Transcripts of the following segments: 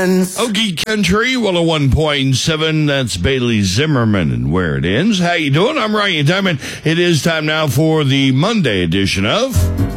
friends. Okie Country 101.7, that's Bailey Zimmerman and Where It Ends. How you doing? I'm Ryan Diamond. It is time now for the Monday edition of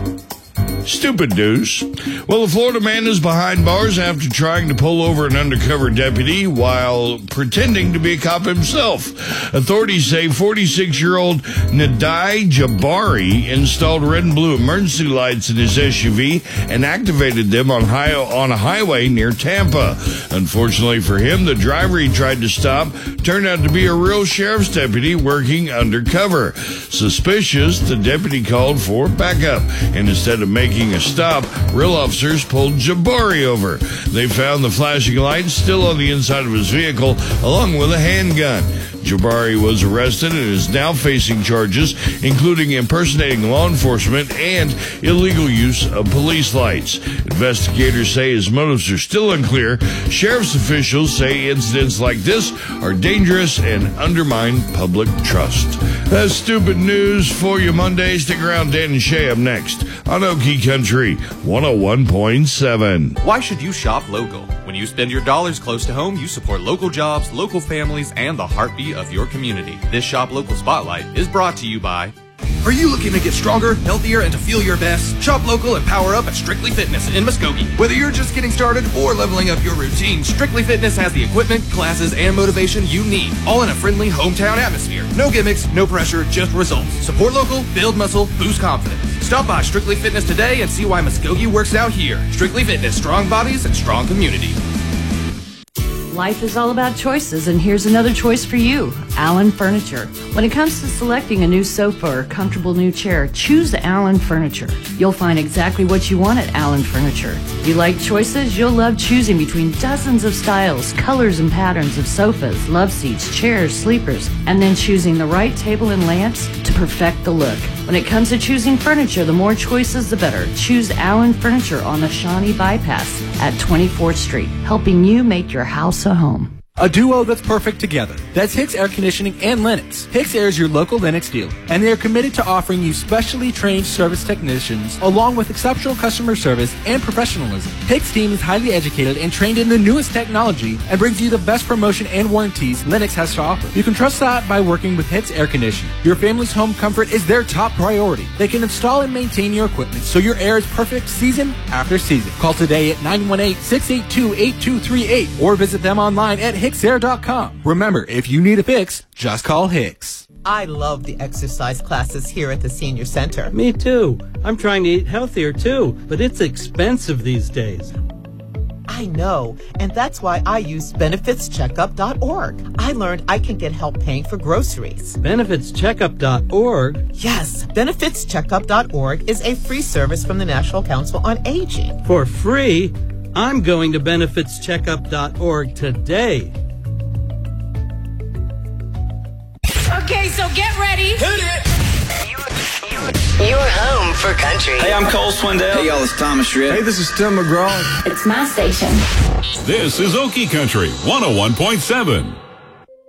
Stupid News. Well, a Florida man is behind bars after trying to pull over an undercover deputy while pretending to be a cop himself. Authorities say 46-year-old Nadai Jabari installed red and blue emergency lights in his SUV and activated them on a highway near Tampa. Unfortunately for him, the driver he tried to stop turned out to be a real sheriff's deputy working undercover. Suspicious, the deputy called for backup, and instead of making a stop, real officers pulled Jabari over. They found the flashing lights still on the inside of his vehicle, along with a handgun. Jabari was arrested and is now facing charges, including impersonating law enforcement and illegal use of police lights. Investigators say his motives are still unclear. Sheriff's officials say incidents like this are dangerous and undermine public trust. That's Stupid News for you Monday. Stick around, Dan and Shay up next on Okie Country 101.7. Why should you shop local? When you spend your dollars close to home, you support local jobs, local families, and the heartbeat of your community. This Shop Local Spotlight is brought to you by... Are you looking to get stronger, healthier, and to feel your best? Shop local and power up at Strictly Fitness in Muskogee. Whether you're just getting started or leveling up your routine, Strictly Fitness has the equipment, classes, and motivation you need, all in a friendly hometown atmosphere. No gimmicks, no pressure, just results. Support local, build muscle, boost confidence. Stop by Strictly Fitness today and see why Muskogee works out here. Strictly Fitness, strong bodies and strong community. Life is all about choices, and here's another choice for you, Allen Furniture. When it comes to selecting a new sofa or comfortable new chair, choose Allen Furniture. You'll find exactly what you want at Allen Furniture. You like choices? You'll love choosing between dozens of styles, colors, and patterns of sofas, love seats, chairs, sleepers, and then choosing the right table and lamps to perfect the look. When it comes to choosing furniture, the more choices, the better. Choose Allen Furniture on the Shawnee Bypass at 24th Street, helping you make your house a home. A duo that's perfect together. That's Hicks Air Conditioning and Lennox. Hicks Air is your local Lennox dealer, and they are committed to offering you specially trained service technicians along with exceptional customer service and professionalism. Hicks' team is highly educated and trained in the newest technology and brings you the best promotion and warranties Lennox has to offer. You can trust that by working with Hicks Air Conditioning. Your family's home comfort is their top priority. They can install and maintain your equipment so your air is perfect season after season. Call today at 918-682-8238 or visit them online at hicksair.com. Remember, if you need a fix, just call Hicks. I love the exercise classes here at the Senior Center. Me too. I'm trying to eat healthier too, but it's expensive these days. I know, and that's why I use benefitscheckup.org. I learned I can get help paying for groceries. Benefitscheckup.org? Yes, benefitscheckup.org is a free service from the National Council on Aging. For free? I'm going to benefitscheckup.org today. Okay, so get ready. Hit it! You're home for country. Hey, I'm Cole Swindell. Hey, y'all, it's Thomas Shred. Hey, this is Tim McGraw. It's my station. This is Okie Country 101.7.